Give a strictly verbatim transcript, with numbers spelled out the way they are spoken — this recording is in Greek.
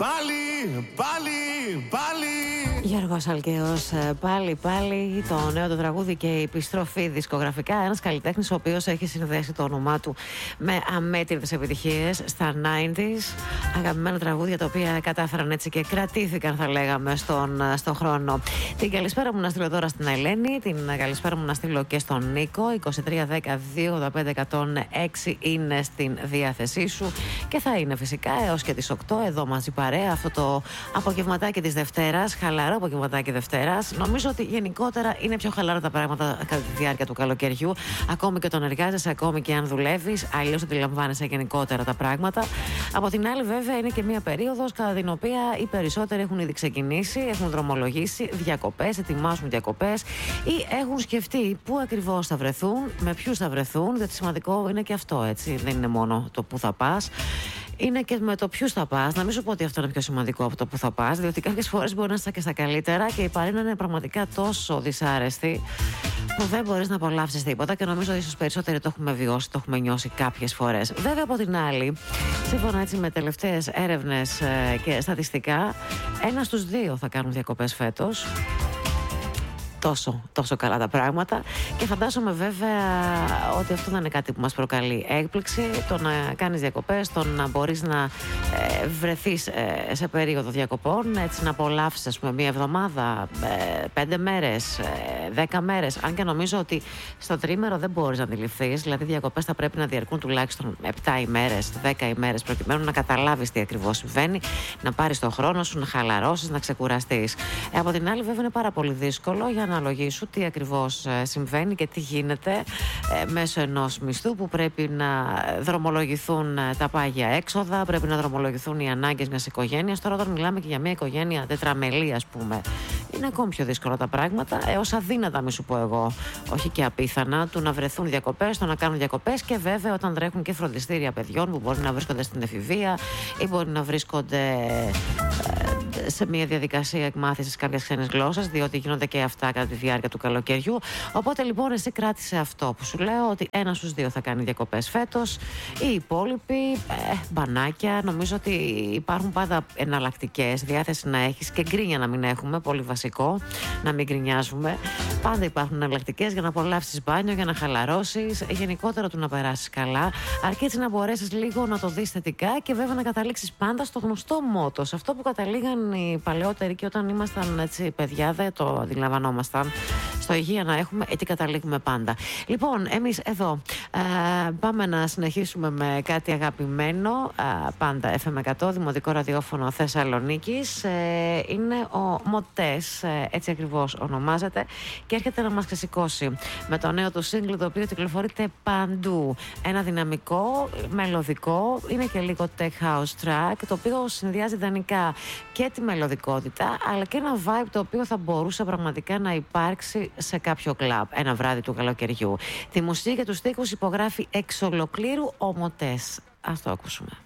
πάλι, πάλι, πάλι. Γιώργος Αλκαίος, πάλι πάλι το νέο του τραγούδι και η επιστροφή δισκογραφικά. Ένας καλλιτέχνης ο οποίος έχει συνδέσει το όνομά του με αμέτρητες επιτυχίες στα ενενήντα. Αγαπημένα τραγούδια τα οποία κατάφεραν έτσι και κρατήθηκαν, θα λέγαμε, στον, στον χρόνο. Την καλησπέρα μου να στείλω τώρα στην Ελένη, την καλησπέρα μου να στείλω και στον Νίκο. είκοσι τρία δέκα δύο ογδόντα πέντε εκατόν έξι είναι στην διάθεσή σου και θα είναι φυσικά έως και τις οκτώ εδώ μαζί παρέα αυτό το απογευματάκι της Δευτέρας. Χαλαρό απογευματάκι Δευτέρας. Νομίζω ότι γενικότερα είναι πιο χαλαρά τα πράγματα κατά τη διάρκεια του καλοκαιριού. Ακόμη και όταν εργάζεσαι, ακόμη και αν δουλεύεις, αλλιώς αντιλαμβάνεσαι γενικότερα τα πράγματα. Από την άλλη, βέβαια, είναι και μια περίοδος κατά την οποία οι περισσότεροι έχουν ήδη ξεκινήσει, έχουν δρομολογήσει διακοπές, ετοιμάζουν διακοπές ή έχουν σκεφτεί πού ακριβώς θα βρεθούν, με ποιους θα βρεθούν. Διότι σημαντικό είναι και αυτό, έτσι. Δεν είναι μόνο το πού θα πας. Είναι και με το ποιους θα πας. Να μην σου πω ότι αυτό είναι πιο σημαντικό από το που θα πας, διότι κάποιες φορές μπορεί να είσαι και στα καλύτερα και η παρέα είναι πραγματικά τόσο δυσάρεστη που δεν μπορείς να απολαύσεις τίποτα και νομίζω ότι ίσως περισσότεροι το έχουμε βιώσει, το έχουμε νιώσει κάποιες φορές. Βέβαια, από την άλλη, σύμφωνα έτσι με τελευταίες έρευνες ε, και στατιστικά, ένα στους δύο θα κάνουν διακοπές φέτος. Τόσο, τόσο καλά τα πράγματα και φαντάζομαι βέβαια ότι αυτό δεν είναι κάτι που μας προκαλεί έκπληξη, το να κάνεις διακοπές, το να μπορείς να ε, βρεθείς ε, σε περίοδο διακοπών, έτσι να απολαύσεις, ας πούμε, μία εβδομάδα, ε, πέντε μέρες, ε, δέκα μέρες. Αν και νομίζω ότι στο τρίμερο δεν μπορείς να αντιληφθείς, δηλαδή οι διακοπές θα πρέπει να διαρκούν τουλάχιστον επτά ημέρες, δέκα ημέρες, προκειμένου να καταλάβεις τι ακριβώς συμβαίνει, να πάρεις τον χρόνο σου, να χαλαρώσεις, να ξεκουραστείς. Ε, από την άλλη, βέβαια, είναι πάρα πολύ δύσκολο για να αναλογήσου τι ακριβώς συμβαίνει και τι γίνεται ε, μέσω ενός μισθού που πρέπει να δρομολογηθούν τα πάγια έξοδα, πρέπει να δρομολογηθούν οι ανάγκες μιας οικογένειας. Τώρα, όταν μιλάμε και για μια οικογένεια τετραμελή, ας πούμε, είναι ακόμη πιο δύσκολα τα πράγματα, έως αδύνατα, μη σου πω εγώ, όχι και απίθανα, του να βρεθούν διακοπές, το να κάνουν διακοπές και βέβαια όταν τρέχουν και φροντιστήρια παιδιών που μπορεί να βρίσκονται στην εφηβεία ή μπορεί να βρίσκονται ε, σε μια διαδικασία εκμάθησης κάποιας ξένης γλώσσας, διότι γίνονται και αυτά κατά τη διάρκεια του καλοκαιριού. Οπότε λοιπόν, εσύ κράτησε αυτό που σου λέω, ότι ένα στους δύο θα κάνει διακοπές φέτος. Οι υπόλοιποι, ε, μπανάκια. Νομίζω ότι υπάρχουν πάντα εναλλακτικές, διάθεση να έχεις και γκρίνια να μην έχουμε. Πολύ βασικό, να μην γκρινιάζουμε. Πάντα υπάρχουν εναλλακτικές για να απολαύσεις μπάνιο, για να χαλαρώσεις, γενικότερα του να περάσεις καλά. Αρκεί έτσι να μπορέσεις λίγο να το δεις θετικά και βέβαια να καταλήξεις πάντα στο γνωστό μότο. Σε αυτό που καταλήγαν οι παλαιότεροι και όταν ήμασταν έτσι παιδιά, δεν το αντιλαμβανόμασταν. Στο υγεία να έχουμε, έτσι καταλήγουμε πάντα. Λοιπόν, εμείς εδώ ε, πάμε να συνεχίσουμε με κάτι αγαπημένο. Ε, πάντα εφ εμ εκατό, Δημοτικό Ραδιόφωνο Θεσσαλονίκης. Ε, είναι ο Μοτές, ε, έτσι ακριβώς ονομάζεται, και έρχεται να μας ξεσηκώσει με το νέο του single, το οποίο κυκλοφορείται παντού. Ένα δυναμικό, μελωδικό, είναι και λίγο tech house track, το οποίο συνδυάζει ιδανικά και τη μελωδικότητα, αλλά και ένα vibe το οποίο θα μπορούσε πραγματικά να υπάρξει σε κάποιο κλαμπ ένα βράδυ του καλοκαιριού. Τη μουσική και τους στίχους υπογράφει εξ ολοκλήρου ο Μοτές. Ας το ακούσουμε.